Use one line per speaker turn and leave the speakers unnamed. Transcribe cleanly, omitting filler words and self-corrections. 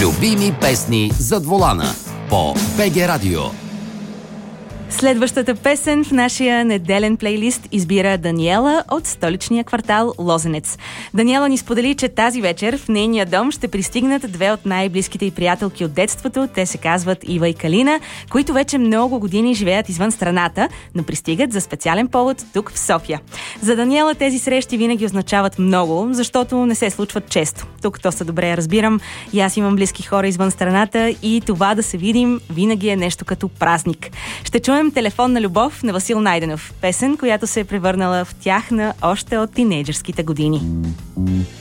Любими песни зад волана по БГ Радио.
Следващата песен в нашия неделен плейлист избира Даниела от столичния квартал Лозенец. Даниела ни сподели, че тази вечер в нейния дом ще пристигнат две от най-близките й приятелки от детството. Те се казват Ива и Калина, които вече много години живеят извън страната, но пристигат за специален повод тук в София. За Даниела тези срещи винаги означават много, защото не се случват често. Тук то се добре разбирам. И аз имам близки хора извън страната и това да се видим винаги е нещо като празник. Ще чуем Телефонна любов на Васил Найденов. Песен, която се е превърнала в тяхна още от тинейджърските години.